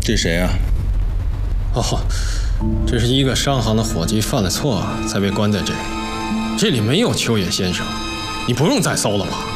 这谁啊？ 哦，这是一个商行的伙计犯了错才被关在这里，这里没有秋野先生，你不用再搜了吧？